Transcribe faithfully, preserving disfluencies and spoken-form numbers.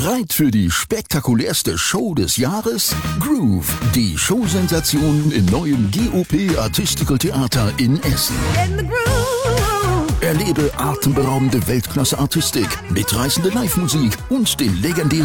Bereit für die spektakulärste Show des Jahres? Groove, die Showsensation im neuen G O P Artistical Theater in Essen. Erlebe atemberaubende Weltklasse-Artistik, mitreißende Live-Musik und den legendären